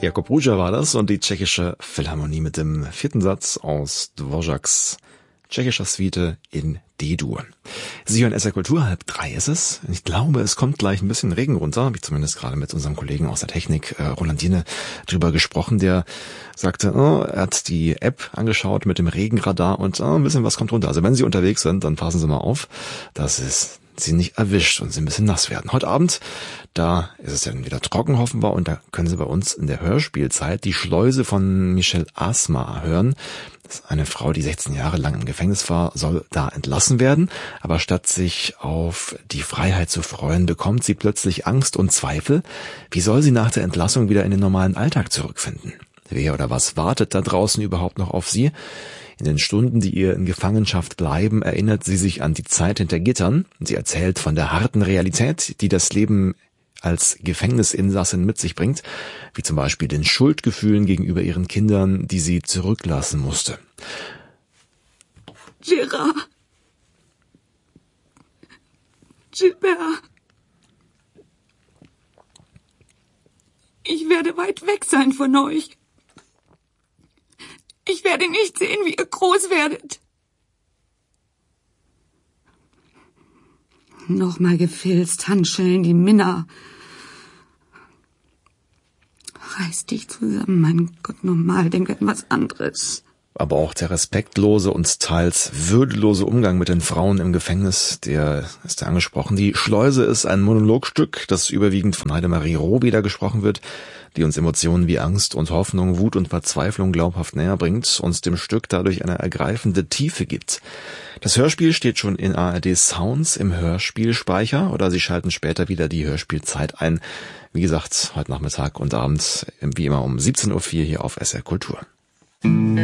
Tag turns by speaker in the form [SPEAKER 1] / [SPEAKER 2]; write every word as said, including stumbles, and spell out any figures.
[SPEAKER 1] Jakub Ruja war das und die tschechische Philharmonie mit dem vierten Satz aus Dvořáks tschechischer Suite in D-Dur. Sie hören S R Kultur, halb drei ist es. Ich glaube, es kommt gleich ein bisschen Regen runter. Habe ich zumindest gerade mit unserem Kollegen aus der Technik, äh, Roland Diene, drüber gesprochen. Der sagte, oh, er hat die App angeschaut mit dem Regenradar und oh, ein bisschen was kommt runter. Also wenn Sie unterwegs sind, dann passen Sie mal auf, dass es Sie nicht erwischt und Sie ein bisschen nass werden. Heute Abend, da ist es dann wieder trocken hoffentlich und da können Sie bei uns in der Hörspielzeit die Schleuse von Michel Asma hören. Das ist eine Frau, die sechzehn Jahre lang im Gefängnis war, soll da entlassen werden, aber statt sich auf die Freiheit zu freuen, bekommt sie plötzlich Angst und Zweifel. Wie soll sie nach der Entlassung wieder in den normalen Alltag zurückfinden? Wer oder was wartet da draußen überhaupt noch auf sie? In den Stunden, die ihr in Gefangenschaft bleiben, erinnert sie sich an die Zeit hinter Gittern. Sie erzählt von der harten Realität, die das Leben als Gefängnisinsassin mit sich bringt, wie zum Beispiel den Schuldgefühlen gegenüber ihren Kindern, die sie zurücklassen musste.
[SPEAKER 2] Gérard. Gilbert. Ich werde weit weg sein von euch. Ich werde nicht sehen, wie ihr groß werdet. Nochmal gefilzt, Handschellen, die Minna. Reiß dich zusammen, mein Gott, normal, denke an was anderes.
[SPEAKER 1] Aber auch der respektlose und teils würdelose Umgang mit den Frauen im Gefängnis, der ist ja angesprochen. Die Schleuse ist ein Monologstück, das überwiegend von Heidemarie Rohweder gesprochen wird, die uns Emotionen wie Angst und Hoffnung, Wut und Verzweiflung glaubhaft näher bringt, uns dem Stück dadurch eine ergreifende Tiefe gibt. Das Hörspiel steht schon in A R D Sounds im Hörspielspeicher oder Sie schalten später wieder die Hörspielzeit ein. Wie gesagt, heute Nachmittag und Abend, wie immer um siebzehn Uhr vier hier auf S R Kultur.